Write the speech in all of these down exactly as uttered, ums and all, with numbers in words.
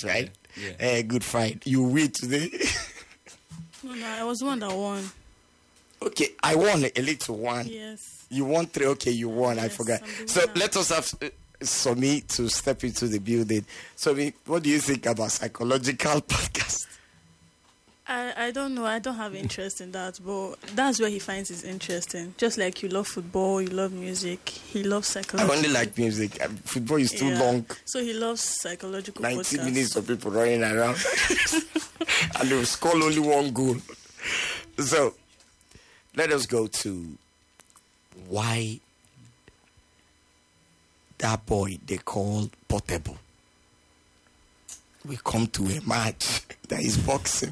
right? Yeah. yeah. Uh, good fight. You win today. No, no, I was the one that won. Okay, I won a little one. Yes. You won three. Okay, you won. Yes, I forgot. I'm the So winner. let us have uh, Somi to step into the building. Somi, what do you think about psychological podcast? I, I don't know. I don't have interest in that, but that's where he finds it interesting. Just like you love football, you love music, he loves I psychology. only like music. Uh, Football is too Yeah. long. So he loves psychological ninety podcasts. minutes of people running around. And they will score only one goal. So, let us go to why that boy they call Portable. We come to a match that is boxing.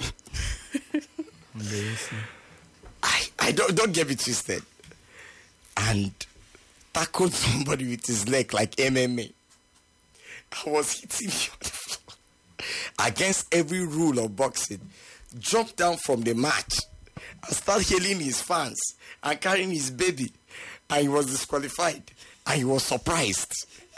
I, I don't don't get me twisted. And tackled somebody with his leg like M M A. I was hitting him on the floor against every rule of boxing. Jumped down from the match and started hailing his fans and carrying his baby. And he was disqualified. And he was surprised.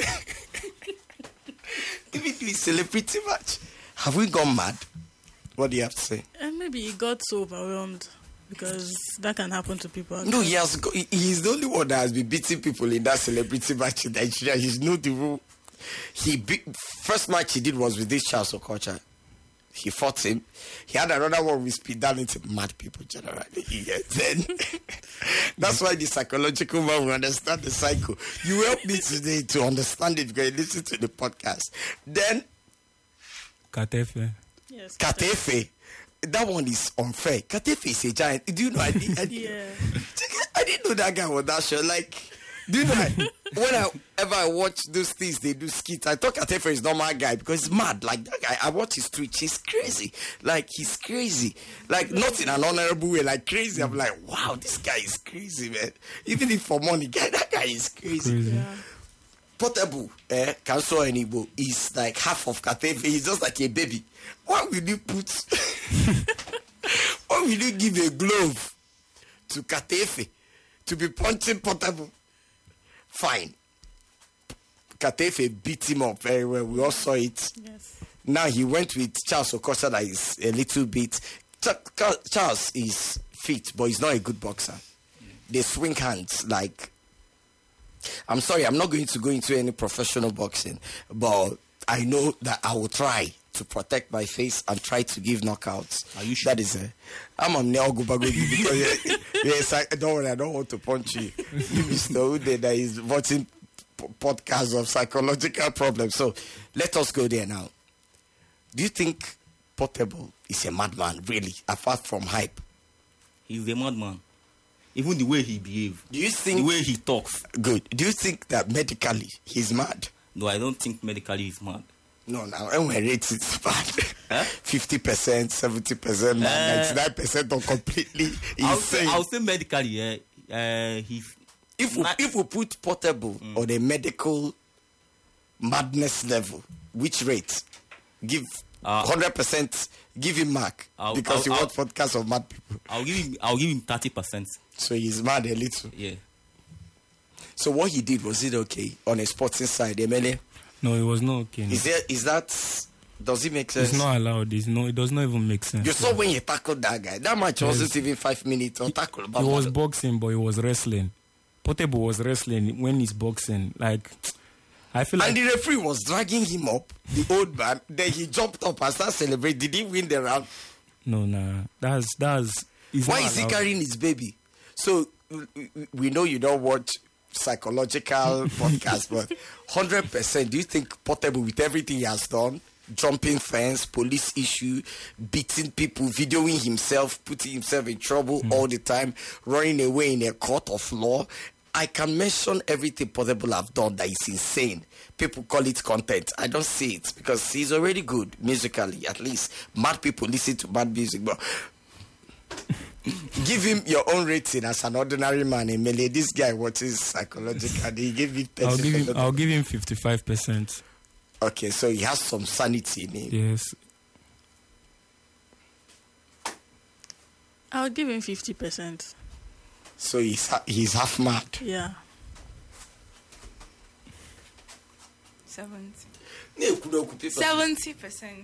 Even in a celebrity match. Have we gone mad? What do you have to say? And maybe he got so overwhelmed because that can happen to people. No, he has go, he, he's the only one that has been beating people in that celebrity match in Nigeria. He's know the rule. He beat, first match he did was with this Charles Okocha. He fought him. He had another one with Speed Darlington. Mad people generally. Yeah, then that's why the psychological man will understand the cycle. You help me today to understand it because you listen to the podcast. Then Katefe. Yes. Katefe. That one is unfair. Katefe is a giant. Do you know? I, did, I, did, Yeah. I didn't know that guy was that show. Like, do you know? I, whenever I watch those things, they do skits. I thought Katefe is not my guy because he's mad. Like that guy, I watch his tweets. He's crazy. Like he's crazy. Like not in an honorable way. Like crazy. I'm like, wow, this guy is crazy, man. Even if for money, guy, that guy is crazy. Crazy. Yeah. Portable, eh, Council Enibo is like half of Katefe. He's just like a baby. Why will you put? Why will you give a glove to Katefe to be punching Portable? Fine. Katefe beat him up very well. We all saw it. Yes. Now he went with Charles Okocha that is a little bit. Ch- Charles is fit, but he's not a good boxer. They swing hands like. I'm sorry, I'm not going to go into any professional boxing, but I know that I will try to protect my face and try to give knockouts. Are you sure? That is a. I'm a Neo Gubagogi because yes, I don't worry, I don't want to punch you. You Mister Ude that is watching p- podcasts of psychological problems. So let us go there now. Do you think Portable is a madman, really, apart from hype? He's a madman. Even the way he behaves, Do you think the way he talks. good? Do you think that medically he's mad? No, I don't think medically he's mad. No, now when we rate it bad, Huh? fifty percent, seventy percent, Uh, ninety-nine percent or completely I'll say, insane. I'll say medically, uh, uh, he's If we, not- if we put Portable on a medical madness level, which rate? Give Uh, hundred percent. Give him mark I'll- because I'll- you I'll- want podcasts of mad people. I'll give him, I'll give him thirty percent. So he's mad a little. Yeah. So what he did, was it okay on a sporting side, Emele? No, it was not okay. No. Is there is that does it make sense? It's not allowed. It's no, it does not even make sense. You saw when you tackled that guy. That match Yes. wasn't even five minutes or tackle. He was boxing, but he was wrestling. Portable was wrestling when he's boxing. Like, I feel like And the referee was dragging him up, the old man. Then he jumped up and started celebrating. Did he win the round? no, nah. That's that's. It's Why not is he allowed. carrying his baby? So w- w- we know you don't watch psychological podcasts, but one hundred percent. Do you think Portable, with everything he has done, jumping fence, police issue, beating people, videoing himself, putting himself in trouble all the time, running away in a court of law? I can mention everything Portable have done that is insane. People call it content. I don't see it because he's already good musically, at least. Mad people listen to bad music, but give him your own rating as an ordinary man. Emele, this guy watches psychological. He gave it I'll give him. thirty. I'll give him fifty-five percent. Okay, so he has some sanity in him. Yes. I'll give him fifty percent. So he's ha- he's half mad. Yeah. Seventy. Seventy. Seventy percent.